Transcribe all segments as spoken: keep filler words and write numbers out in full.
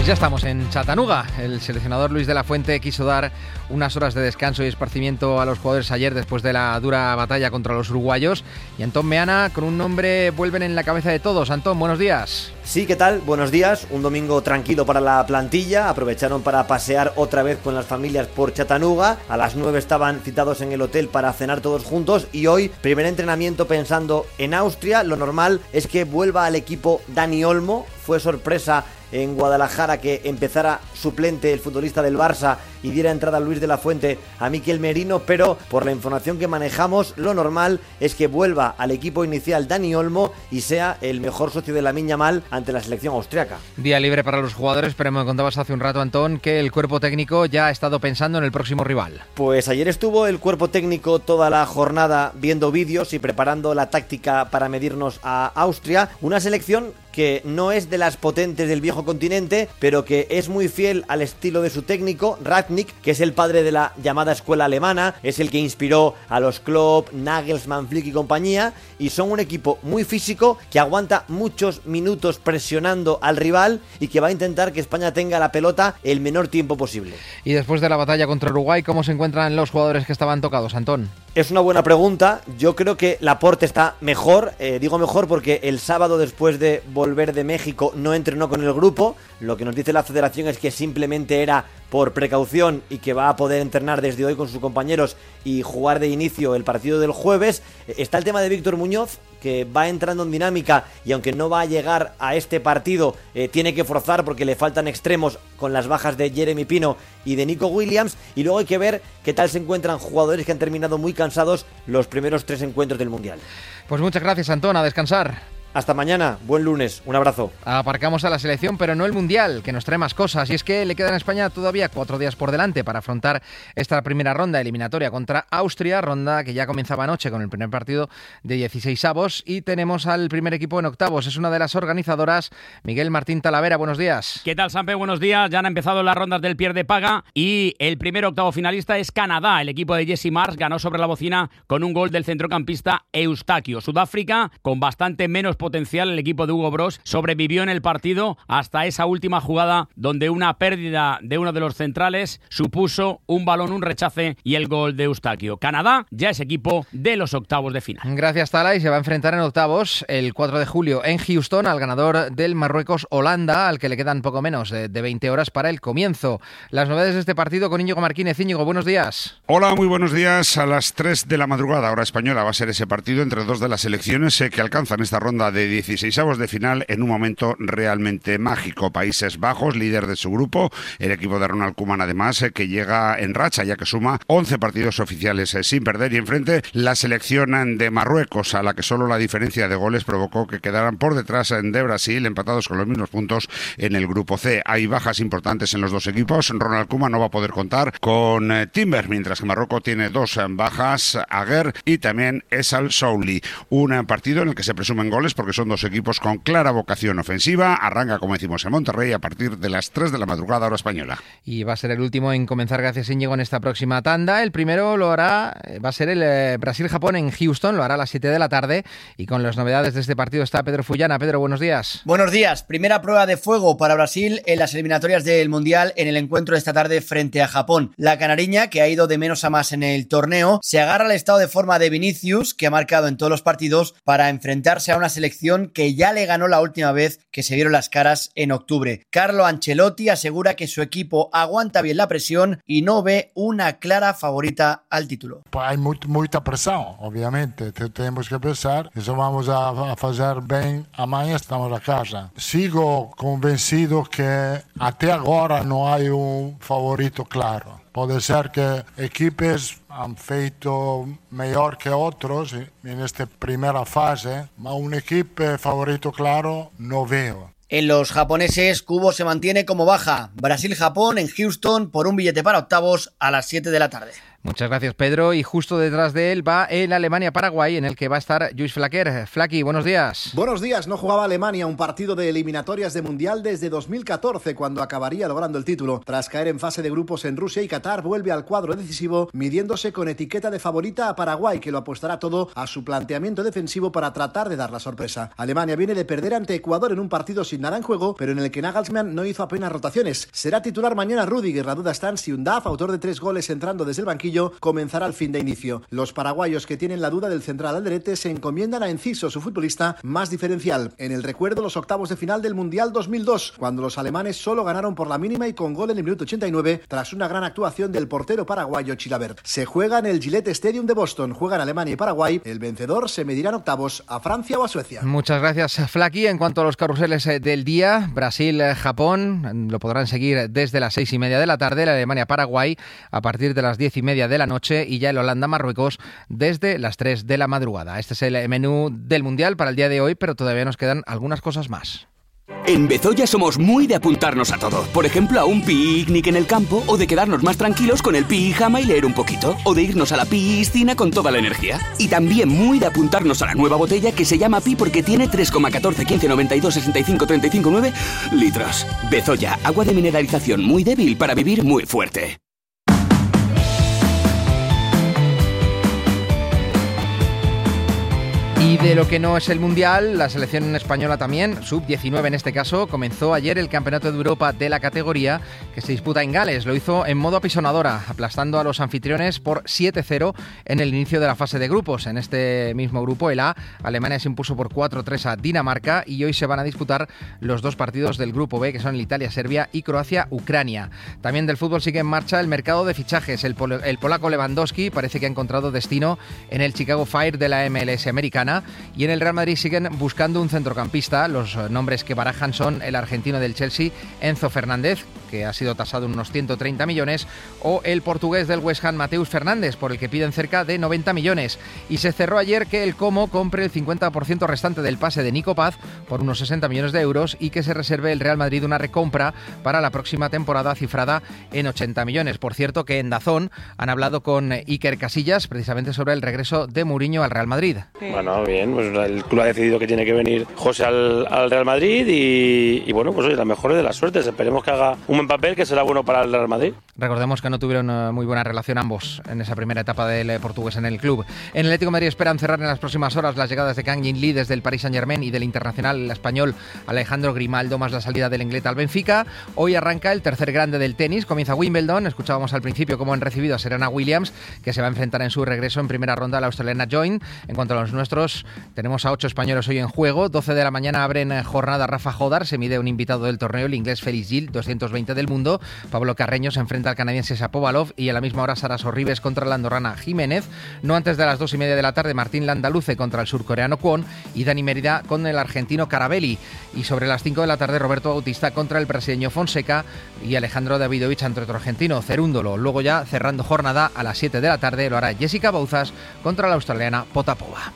Pues ya estamos en Chattanooga. El seleccionador Luis de la Fuente quiso dar unas horas de descanso y esparcimiento a los jugadores ayer después de la dura batalla contra los uruguayos. Y Antón Meana, con un nombre, vuelven en la cabeza de todos. Antón, buenos días. Sí, ¿qué tal? Buenos días. Un domingo tranquilo para la plantilla. Aprovecharon para pasear otra vez con las familias por Chattanooga. A las nueve estaban citados en el hotel para cenar todos juntos. Y hoy, primer entrenamiento pensando en Austria. Lo normal es que vuelva al equipo Dani Olmo. Fue sorpresa en Guadalajara que empezara suplente el futbolista del Barça y diera entrada a Luis de la Fuente a Mikel Merino, pero por la información que manejamos, lo normal es que vuelva al equipo inicial Dani Olmo y sea el mejor socio de Lamine Yamal ante la selección austriaca. Día libre para los jugadores, pero me contabas hace un rato, Antón, que el cuerpo técnico ya ha estado pensando en el próximo rival. Pues ayer estuvo el cuerpo técnico toda la jornada viendo vídeos y preparando la táctica para medirnos a Austria, una selección que no es de las potentes del viejo continente, pero que es muy fiel al estilo de su técnico, Rangnick, que es el padre de la llamada escuela alemana, es el que inspiró a los Klopp, Nagelsmann, Flick y compañía, y son un equipo muy físico que aguanta muchos minutos presionando al rival y que va a intentar que España tenga la pelota el menor tiempo posible. Y después de la batalla contra Uruguay, ¿cómo se encuentran los jugadores que estaban tocados, Antón? Es una buena pregunta. Yo creo que Laporte está mejor, eh, digo mejor porque el sábado después de volver de México no entrenó con el grupo. Lo que nos dice la federación es que simplemente era por precaución y que va a poder entrenar desde hoy con sus compañeros y jugar de inicio el partido del jueves. Está el tema de Víctor Muñoz, que va entrando en dinámica y aunque no va a llegar a este partido, eh, tiene que forzar porque le faltan extremos con las bajas de Jeremy Pino y de Nico Williams. Y luego hay que ver qué tal se encuentran jugadores que han terminado muy cansados los primeros tres encuentros del Mundial. Pues muchas gracias, Antón, a descansar. Hasta mañana, buen lunes, un abrazo. Aparcamos a la selección, pero no el Mundial, que nos trae más cosas. Y es que le quedan a España todavía cuatro días por delante para afrontar esta primera ronda eliminatoria contra Austria, ronda que ya comenzaba anoche con el primer partido de dieciseisavos. Y tenemos al primer equipo en octavos. Es una de las organizadoras, Miguel Martín Talavera. Buenos días. ¿Qué tal, Sampe? Buenos días. Ya han empezado las rondas del pierde paga y el primer octavo finalista es Canadá. El equipo de Jesse Marsh ganó sobre la bocina con un gol del centrocampista Eustaquio. Sudáfrica, con bastante menos potencial, el equipo de Hugo Broos sobrevivió en el partido hasta esa última jugada donde una pérdida de uno de los centrales supuso un balón, un rechace y el gol de Eustaquio. Canadá ya es equipo de los octavos de final. Gracias, Tala, y se va a enfrentar en octavos el cuatro de julio en Houston al ganador del Marruecos-Holanda, al que le quedan poco menos de, de veinte horas para el comienzo. Las novedades de este partido con Íñigo Martínez. Íñigo, buenos días. Hola, muy buenos días. A las tres de la madrugada, hora española, va a ser ese partido entre dos de las selecciones eh, que alcanzan esta ronda de dieciseisavos de final en un momento realmente mágico. Países Bajos, líder de su grupo, el equipo de Ronald Koeman además, eh, que llega en racha ya que suma once partidos oficiales eh, sin perder, y enfrente la selección de Marruecos, a la que solo la diferencia de goles provocó que quedaran por detrás de Brasil, empatados con los mismos puntos en el grupo C. Hay bajas importantes en los dos equipos. Ronald Koeman no va a poder contar con eh, Timber, mientras que Marruecos tiene dos eh, bajas, Aguer y también Esal Souli. Un eh, partido en el que se presumen goles porque son dos equipos con clara vocación ofensiva. Arranca, como decimos, en Monterrey a partir de las tres de la madrugada, hora española. Y va a ser el último en comenzar, gracias, Íñigo, en esta próxima tanda. El primero lo hará, va a ser el eh, Brasil-Japón en Houston, lo hará a las siete de la tarde. Y con las novedades de este partido está Pedro Fullana. Pedro, buenos días. Buenos días. Primera prueba de fuego para Brasil en las eliminatorias del Mundial en el encuentro de esta tarde frente a Japón. La canariña, que ha ido de menos a más en el torneo, se agarra al estado de forma de Vinicius, que ha marcado en todos los partidos, para enfrentarse a una selección que ya le ganó la última vez que se vieron las caras en octubre. Carlo Ancelotti asegura que su equipo aguanta bien la presión y no ve una clara favorita al título. Pues hay muy, mucha presión, obviamente. Tenemos que pensar, eso vamos a, a hacer bien amanhã, estamos a casa. Sigo convencido que hasta ahora no hay un favorito claro. Pode ser que equipes han feito mellor que outros en esta primera fase, mas un equipo favorito claro no veo. En los japoneses, Kubo se mantiene como baja. Brasil-Japón en Houston por un billete para octavos a las siete de la tarde. Muchas gracias, Pedro. Y justo detrás de él va el Alemania-Paraguay, en el que va a estar Lluís Flaquer. Flaqui, buenos días. Buenos días. No jugaba Alemania un partido de eliminatorias de Mundial desde dos mil catorce, cuando acabaría logrando el título. Tras caer en fase de grupos en Rusia y Qatar, vuelve al cuadro decisivo, midiéndose con etiqueta de favorita a Paraguay, que lo apostará todo a su planteamiento defensivo para tratar de dar la sorpresa. Alemania viene de perder ante Ecuador en un partido sin nada en juego, pero en el que Nagelsmann no hizo apenas rotaciones. Será titular mañana Rüdiger. La duda está en si Undaf, autor de tres goles entrando desde el banquillo, comenzará al fin de inicio. Los paraguayos, que tienen la duda del central Alderete, se encomiendan a Enciso, su futbolista más diferencial. En el recuerdo, los octavos de final del Mundial dos mil dos, cuando los alemanes solo ganaron por la mínima y con gol en el minuto ochenta y nueve, tras una gran actuación del portero paraguayo Chilavert. Se juega en el Gillette Stadium de Boston. Juegan Alemania y Paraguay. El vencedor se medirá en octavos a Francia o a Suecia. Muchas gracias, Flaqui. En cuanto a los carruseles del día, Brasil-Japón lo podrán seguir desde las seis y media de la tarde, el Alemania-Paraguay a partir de las diez y media de la noche y ya el Holanda-Marruecos desde las tres de la madrugada. Este es el menú del Mundial para el día de hoy, pero todavía nos quedan algunas cosas más. En Bezoya somos muy de apuntarnos a todo. Por ejemplo, a un picnic en el campo, o de quedarnos más tranquilos con el pijama y leer un poquito, o de irnos a la piscina con toda la energía. Y también muy de apuntarnos a la nueva botella que se llama Pi porque tiene tres coma catorce, quince, noventa y dos, sesenta y cinco, treinta y cinco, nueve litros. Bezoya, agua de mineralización muy débil para vivir muy fuerte. Y de lo que no es el Mundial, la selección española también, sub diecinueve en este caso, comenzó ayer el Campeonato de Europa de la categoría que se disputa en Gales. Lo hizo en modo apisonadora, aplastando a los anfitriones por siete cero en el inicio de la fase de grupos. En este mismo grupo, el A, Alemania se impuso por cuatro tres a Dinamarca y hoy se van a disputar los dos partidos del grupo B, que son el Italia-Serbia y Croacia-Ucrania. También del fútbol sigue en marcha el mercado de fichajes. El, pol- el polaco Lewandowski parece que ha encontrado destino en el Chicago Fire de la M L S americana. Y en el Real Madrid siguen buscando un centrocampista. Los nombres que barajan son el argentino del Chelsea, Enzo Fernández, que ha sido tasado en unos ciento treinta millones, o el portugués del West Ham, Mateus Fernández, por el que piden cerca de noventa millones. Y se cerró ayer que el Como compre el cincuenta por ciento restante del pase de Nico Paz por unos sesenta millones de euros y que se reserve el Real Madrid una recompra para la próxima temporada cifrada en ochenta millones. Por cierto, que en Dazón han hablado con Iker Casillas precisamente sobre el regreso de Mourinho al Real Madrid. Bueno, bien, pues el club ha decidido que tiene que venir José al, al Real Madrid y, y bueno, pues oye, la mejor de las suertes. Esperemos que haga un buen papel que será bueno para el Real Madrid. Recordemos que no tuvieron uh, muy buena relación ambos en esa primera etapa del eh, portugués en el club. En el Atlético de Madrid esperan cerrar en las próximas horas las llegadas de Kang In Lee desde el Paris Saint-Germain y del internacional español Alejandro Grimaldo, más la salida del inglés al Benfica. Hoy arranca el tercer grande del tenis, comienza Wimbledon. Escuchábamos al principio cómo han recibido a Serena Williams, que se va a enfrentar en su regreso en primera ronda a la australiana Join. En cuanto a los nuestros, tenemos a ocho españoles hoy en juego. doce de la mañana abren jornada Rafa Jodar, se mide un invitado del torneo, el inglés Félix Gil, doscientos veinte del mundo. Pablo Carreño se enfrenta al canadiense Shapovalov y a la misma hora Sara Sorribes contra la andorrana Jiménez. No antes de las dos y media de la tarde Martín Landaluce contra el surcoreano Kwon y Dani Mérida con el argentino Carabelli. Y sobre las cinco de la tarde Roberto Bautista contra el brasileño Fonseca y Alejandro Davidovich ante otro argentino Cerúndolo. Luego ya cerrando jornada a las siete de la tarde lo hará Jessica Bouzas contra la australiana Potapova.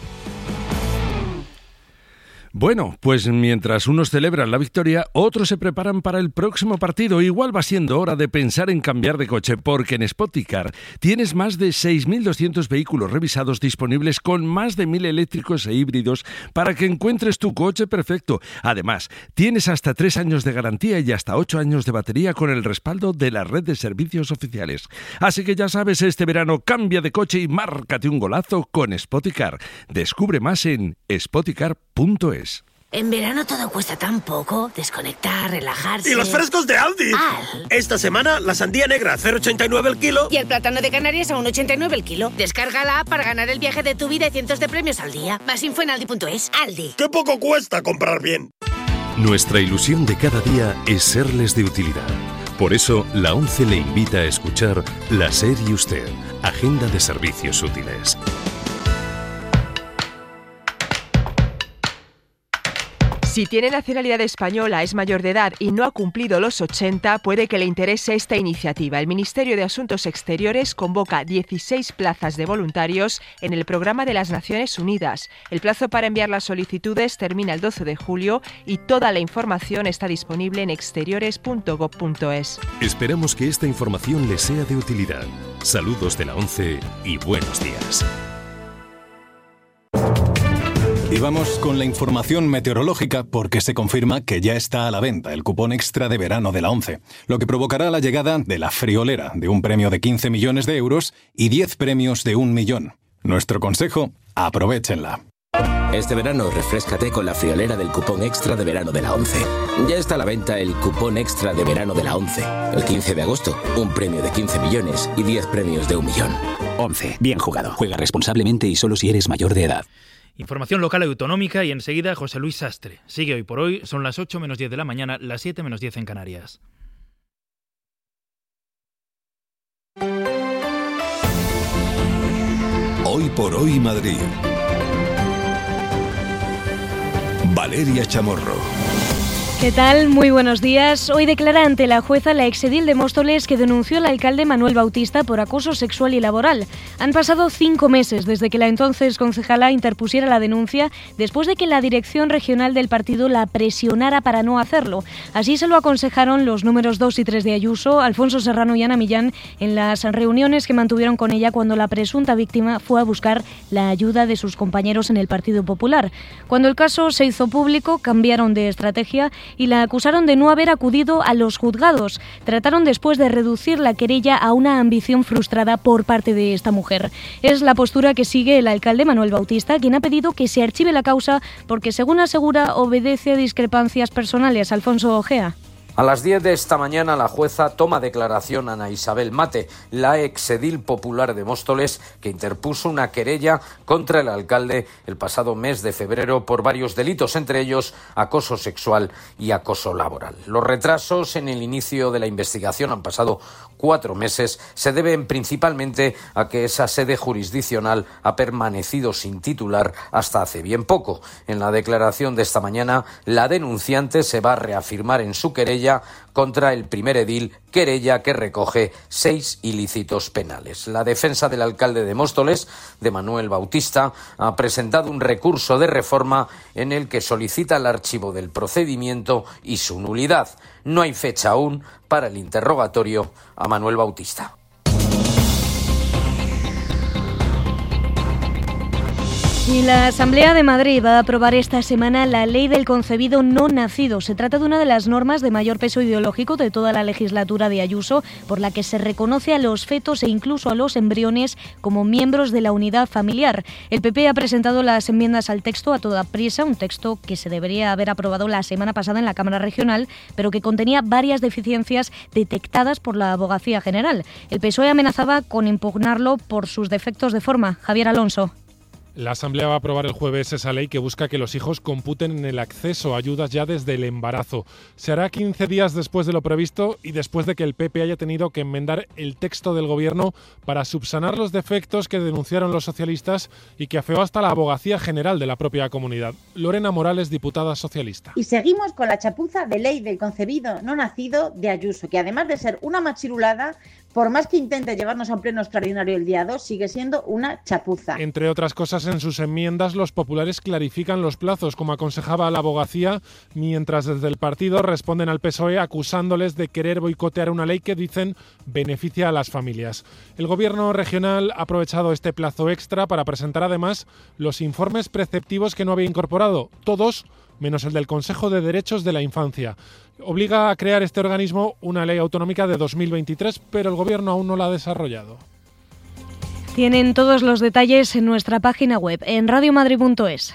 Bueno, pues mientras unos celebran la victoria, otros se preparan para el próximo partido. Igual va siendo hora de pensar en cambiar de coche, porque en Spoticar tienes más de seis mil doscientos vehículos revisados disponibles con más de mil eléctricos e híbridos para que encuentres tu coche perfecto. Además, tienes hasta tres años de garantía y hasta ocho años de batería con el respaldo de la red de servicios oficiales. Así que ya sabes, este verano cambia de coche y márcate un golazo con Spoticar. Descubre más en spoticar punto es. En verano todo cuesta tan poco. Desconectar, relajarse... ¡Y los frescos de Aldi! Al. Esta semana, la sandía negra a cero coma ochenta y nueve el kilo. Y el plátano de Canarias a uno coma ochenta y nueve el kilo. Descarga la app para ganar el viaje de tu vida y cientos de premios al día. Más info en aldi punto es. Aldi. ¡Qué poco cuesta comprar bien! Nuestra ilusión de cada día es serles de utilidad. Por eso, la ONCE le invita a escuchar La SER y Usted, Agenda de Servicios Útiles. Si tiene nacionalidad española, es mayor de edad y no ha cumplido los ochenta, puede que le interese esta iniciativa. El Ministerio de Asuntos Exteriores convoca dieciséis plazas de voluntarios en el programa de las Naciones Unidas. El plazo para enviar las solicitudes termina el doce de julio y toda la información está disponible en exteriores punto gob punto es. Esperamos que esta información le sea de utilidad. Saludos de la once y buenos días. Y vamos con la información meteorológica porque se confirma que ya está a la venta el cupón extra de verano de la ONCE, lo que provocará la llegada de la friolera de un premio de quince millones de euros y diez premios de un millón. Nuestro consejo, aprovéchenla. Este verano refréscate con la friolera del cupón extra de verano de la ONCE. Ya está a la venta el cupón extra de verano de la ONCE. El quince de agosto, un premio de quince millones y diez premios de un millón. ONCE, bien jugado. Juega responsablemente y solo si eres mayor de edad. Información local y autonómica y enseguida José Luis Sastre. Sigue Hoy por Hoy, son las ocho menos diez de la mañana, las siete menos diez en Canarias. Hoy por Hoy Madrid. Valeria Chamorro. ¿Qué tal? Muy buenos días. Hoy declara ante la jueza la exedil de Móstoles que denunció al alcalde Manuel Bautista por acoso sexual y laboral. Han pasado cinco meses desde que la entonces concejala interpusiera la denuncia después de que la dirección regional del partido la presionara para no hacerlo. Así se lo aconsejaron los números dos y tres de Ayuso, Alfonso Serrano y Ana Millán, en las reuniones que mantuvieron con ella cuando la presunta víctima fue a buscar la ayuda de sus compañeros en el Partido Popular. Cuando el caso se hizo público, cambiaron de estrategia y la acusaron de no haber acudido a los juzgados. Trataron después de reducir la querella a una ambición frustrada por parte de esta mujer. Es la postura que sigue el alcalde Manuel Bautista, quien ha pedido que se archive la causa porque, según asegura, obedece a discrepancias personales. Alfonso Ojea. A las diez de esta mañana la jueza toma declaración a Ana Isabel Mate, la exedil popular de Móstoles, que interpuso una querella contra el alcalde el pasado mes de febrero por varios delitos, entre ellos acoso sexual y acoso laboral. Los retrasos en el inicio de la investigación, han pasado cuatro meses, se deben principalmente a que esa sede jurisdiccional ha permanecido sin titular hasta hace bien poco. En la declaración de esta mañana, la denunciante se va a reafirmar en su querella contra el primer edil, querella que recoge seis ilícitos penales. La defensa del alcalde de Móstoles, de Manuel Bautista, ha presentado un recurso de reforma en el que solicita el archivo del procedimiento y su nulidad. No hay fecha aún para el interrogatorio a Manuel Bautista. Y la Asamblea de Madrid va a aprobar esta semana la Ley del Concebido No Nacido. Se trata de una de las normas de mayor peso ideológico de toda la legislatura de Ayuso, por la que se reconoce a los fetos e incluso a los embriones como miembros de la unidad familiar. El P P ha presentado las enmiendas al texto a toda prisa, un texto que se debería haber aprobado la semana pasada en la Cámara Regional, pero que contenía varias deficiencias detectadas por la Abogacía General. El P S O E amenazaba con impugnarlo por sus defectos de forma. Javier Alonso. La Asamblea va a aprobar el jueves esa ley que busca que los hijos computen en el acceso a ayudas ya desde el embarazo. Se hará quince días después de lo previsto y después de que el P P haya tenido que enmendar el texto del Gobierno para subsanar los defectos que denunciaron los socialistas y que afeó hasta la Abogacía General de la propia comunidad. Lorena Morales, diputada socialista. Y seguimos con la chapuza de ley del concebido no nacido de Ayuso, que además de ser una machirulada, por más que intente llevarnos a un pleno extraordinario el día dos, sigue siendo una chapuza. Entre otras cosas, en sus enmiendas los populares clarifican los plazos, como aconsejaba la abogacía, mientras desde el partido responden al P S O E acusándoles de querer boicotear una ley que dicen beneficia a las familias. El gobierno regional ha aprovechado este plazo extra para presentar además los informes preceptivos que no había incorporado, todos menos el del Consejo de Derechos de la Infancia. Obliga a crear este organismo una ley autonómica de dos mil veintitrés, pero el Gobierno aún no la ha desarrollado. Tienen todos los detalles en nuestra página web, en radiomadrid punto es.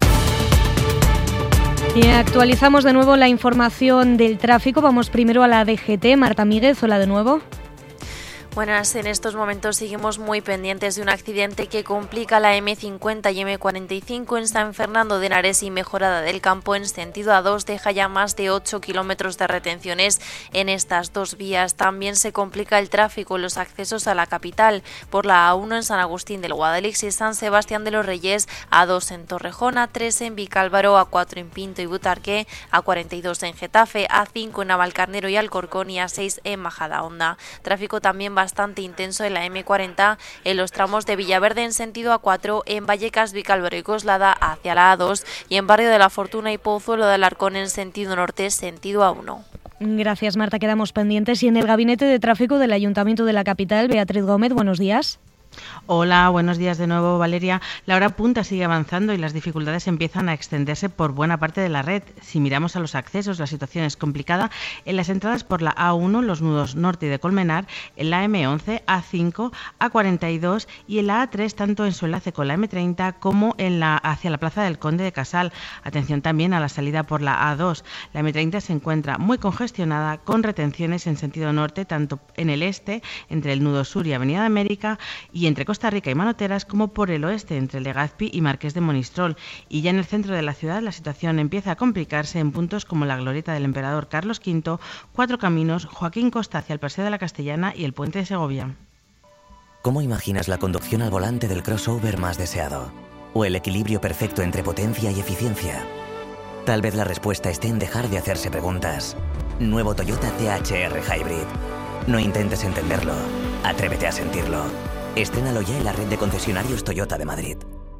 Y actualizamos de nuevo la información del tráfico. Vamos primero a la D G T. Marta Míguez, hola de nuevo. Buenas, en estos momentos seguimos muy pendientes de un accidente que complica la eme cincuenta y eme cuarenta y cinco en San Fernando de Henares y Mejorada del Campo en sentido A dos, deja ya más de ocho kilómetros de retenciones en estas dos vías. También se complica el tráfico en los accesos a la capital por la A uno en San Agustín del Guadalix y San Sebastián de los Reyes, A dos en Torrejón, A tres en Vicálvaro, A cuatro en Pinto y Butarque, A cuarenta y dos en Getafe, A cinco en Navalcarnero y Alcorcón y A seis en Majadahonda. Tráfico también bastante intenso en la eme cuarenta en los tramos de Villaverde en sentido A cuatro, en Vallecas, Vicálvaro y Coslada hacia la A dos y en Barrio de la Fortuna y Pozuelo de Alarcón en sentido norte, sentido A uno. Gracias, Marta. Quedamos pendientes. Y en el Gabinete de Tráfico del Ayuntamiento de la capital, Beatriz Gómez, buenos días. Hola, buenos días de nuevo, Valeria. La hora punta sigue avanzando y las dificultades empiezan a extenderse por buena parte de la red. Si miramos a los accesos, la situación es complicada en las entradas por la A uno, los nudos norte y de Colmenar, en la eme once, A cinco, A cuarenta y dos y en la A tres, tanto en su enlace con la eme treinta como en la hacia la Plaza del Conde de Casal. Atención también a la salida por la A dos. La eme treinta se encuentra muy congestionada con retenciones en sentido norte, tanto en el este, entre el nudo sur y Avenida de América, y entre Costa Rica y Manoteras, como por el oeste entre Legazpi y Marqués de Monistrol. Y ya en el centro de la ciudad la situación empieza a complicarse en puntos como la Glorieta del Emperador Carlos quinto, Cuatro Caminos, Joaquín Costa hacia el Paseo de la Castellana y el Puente de Segovia. ¿Cómo imaginas la conducción al volante del crossover más deseado? ¿O el equilibrio perfecto entre potencia y eficiencia? Tal vez la respuesta esté en dejar de hacerse preguntas. Nuevo Toyota T H R Hybrid. No intentes entenderlo, atrévete a sentirlo. Estrénalo ya en la red de concesionarios Toyota de Madrid.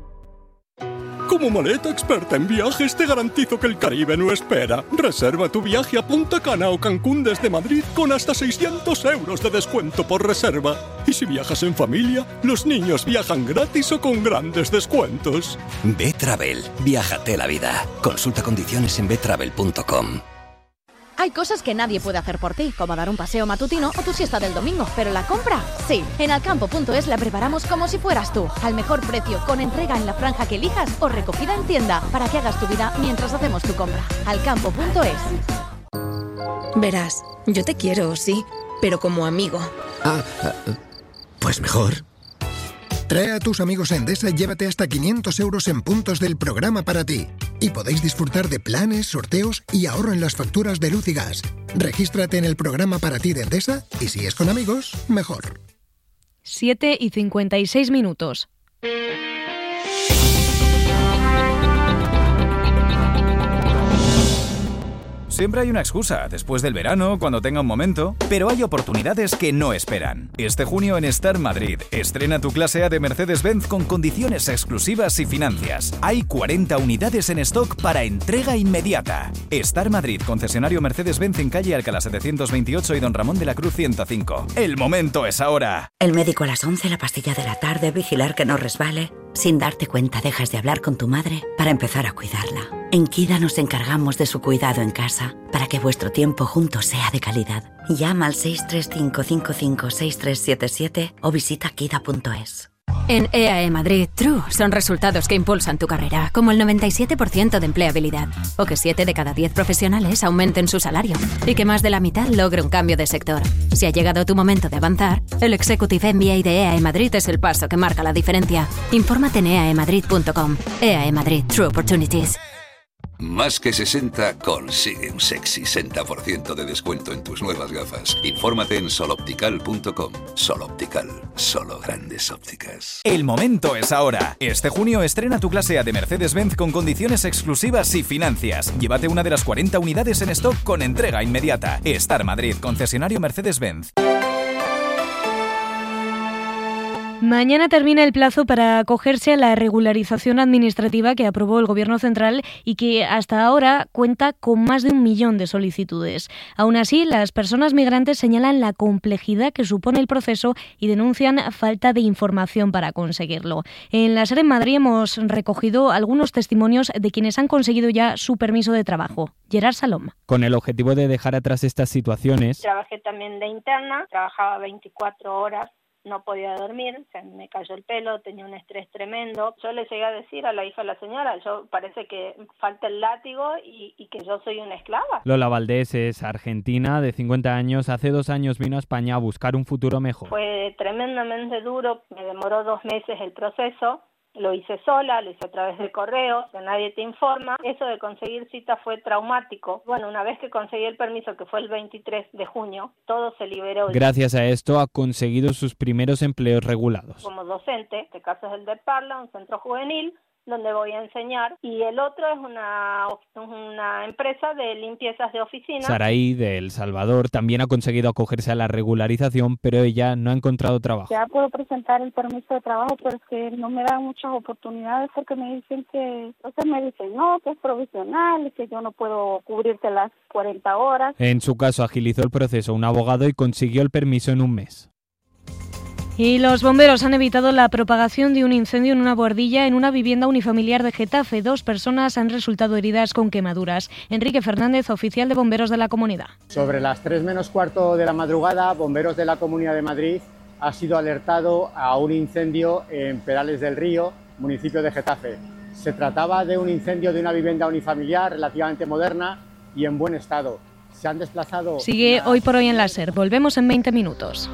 Como maleta experta en viajes te garantizo que el Caribe no espera. Reserva tu viaje a Punta Cana o Cancún desde Madrid con hasta seiscientos euros de descuento por reserva. Y si viajas en familia, los niños viajan gratis o con grandes descuentos. B-Travel. Viájate la vida. Consulta condiciones en b travel punto com. Hay cosas que nadie puede hacer por ti, como dar un paseo matutino o tu siesta del domingo, pero la compra, sí. En alcampo punto es la preparamos como si fueras tú, al mejor precio, con entrega en la franja que elijas o recogida en tienda, para que hagas tu vida mientras hacemos tu compra. alcampo punto es. Verás, yo te quiero, sí, pero como amigo. Ah, pues mejor. Trae a tus amigos a Endesa y llévate hasta quinientos euros en puntos del programa para ti. Y podéis disfrutar de planes, sorteos y ahorro en las facturas de luz y gas. Regístrate en el programa para ti de Endesa y si es con amigos, mejor. siete y cincuenta y seis minutos. Siempre hay una excusa, después del verano, cuando tenga un momento, pero hay oportunidades que no esperan. Este junio en Star Madrid, estrena tu clase A de Mercedes-Benz con condiciones exclusivas y financias. Hay cuarenta unidades en stock para entrega inmediata. Star Madrid, concesionario Mercedes-Benz en calle Alcalá setecientos veintiocho y Don Ramón de la Cruz ciento cinco. El momento es ahora. El médico a las once, la pastilla de la tarde, vigilar que no resbale. Sin darte cuenta dejas de hablar con tu madre para empezar a cuidarla. En Kida nos encargamos de su cuidado en casa para que vuestro tiempo juntos sea de calidad. Llama al seis tres cinco cinco cinco seis tres siete siete o visita kida punto es. En E A E Madrid, True son resultados que impulsan tu carrera, como el noventa y siete por ciento de empleabilidad, o que siete de cada diez profesionales aumenten su salario, y que más de la mitad logre un cambio de sector. Si ha llegado tu momento de avanzar, el Executive M B A de E A E Madrid es el paso que marca la diferencia. Infórmate en e a e madrid punto com. E A E Madrid, True Opportunities. Más que sesenta consigue un sexy sesenta por ciento de descuento en tus nuevas gafas. Infórmate en sol optical punto com. Sol Optical, solo grandes ópticas. El momento es ahora. Este junio estrena tu clase A de Mercedes-Benz con condiciones exclusivas y financias. Llévate una de las cuarenta unidades en stock con entrega inmediata. Star Madrid, concesionario Mercedes-Benz. Mañana termina el plazo para acogerse a la regularización administrativa que aprobó el Gobierno central y que hasta ahora cuenta con más de un millón de solicitudes. Aún así, las personas migrantes señalan la complejidad que supone el proceso y denuncian falta de información para conseguirlo. En la SER en Madrid hemos recogido algunos testimonios de quienes han conseguido ya su permiso de trabajo. Gerard Salom. Con el objetivo de dejar atrás estas situaciones. Trabajé también de interna, trabajaba veinticuatro horas. No podía dormir, se me cayó el pelo, tenía un estrés tremendo. Yo le llegué a decir a la hija de la señora, yo parece que falta el látigo y, y que yo soy una esclava. Lola Valdés es argentina, de cincuenta años. Hace dos años vino a España a buscar un futuro mejor. Fue tremendamente duro, me demoró dos meses el proceso. Lo hice sola, lo hice a través de correo, que nadie te informa. Eso de conseguir cita fue traumático. Bueno, una vez que conseguí el permiso, que fue el veintitrés de junio, todo se liberó. Gracias a esto ha conseguido sus primeros empleos regulados. Como docente, este caso es el de Parla, un centro juvenil, donde voy a enseñar, y el otro es una, una empresa de limpiezas de oficina. Saraí, de El Salvador, también ha conseguido acogerse a la regularización, pero ella no ha encontrado trabajo. Ya puedo presentar el permiso de trabajo, pero es que no me dan muchas oportunidades porque me dicen que, entonces me dicen no, que es provisional y que yo no puedo cubrirte las cuarenta horas. En su caso agilizó el proceso un abogado y consiguió el permiso en un mes. Y los bomberos han evitado la propagación de un incendio en una buhardilla en una vivienda unifamiliar de Getafe. Dos personas han resultado heridas con quemaduras. Enrique Fernández, oficial de bomberos de la comunidad. Sobre las tres menos cuarto de la madrugada, bomberos de la Comunidad de Madrid ha sido alertado a un incendio en Perales del Río, municipio de Getafe. Se trataba de un incendio de una vivienda unifamiliar relativamente moderna y en buen estado. Se han desplazado... Sigue Hoy por Hoy en la SER. Volvemos en veinte minutos.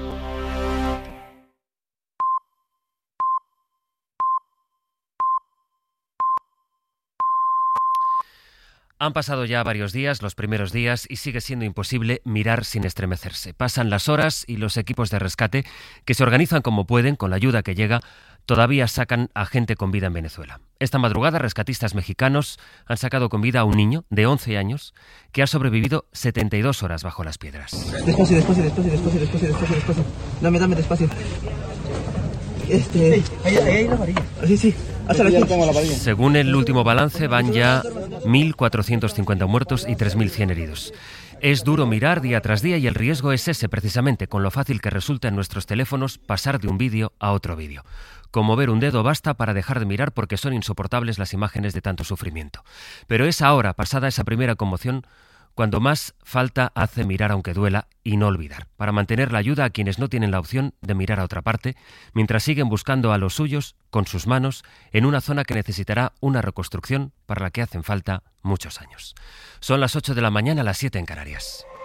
Han pasado ya varios días, los primeros días, y sigue siendo imposible mirar sin estremecerse. Pasan las horas y los equipos de rescate, que se organizan como pueden, con la ayuda que llega, todavía sacan a gente con vida en Venezuela. Esta madrugada, rescatistas mexicanos han sacado con vida a un niño de once años que ha sobrevivido setenta y dos horas bajo las piedras. Despacio, despacio, despacio, despacio, despacio, despacio, despacio. Dame, dame, despacio. Este... Sí, ahí, ahí hay la varilla. Sí, sí. Según el último balance, van ya mil cuatrocientos cincuenta muertos y tres mil cien heridos. Es duro mirar día tras día y el riesgo es ese, precisamente, con lo fácil que resulta en nuestros teléfonos pasar de un vídeo a otro vídeo. Con mover un dedo basta para dejar de mirar porque son insoportables las imágenes de tanto sufrimiento. Pero es ahora, pasada esa primera conmoción, cuando más falta hace mirar aunque duela y no olvidar, para mantener la ayuda a quienes no tienen la opción de mirar a otra parte, mientras siguen buscando a los suyos con sus manos en una zona que necesitará una reconstrucción para la que hacen falta muchos años. Son las ocho de la mañana, las siete en Canarias.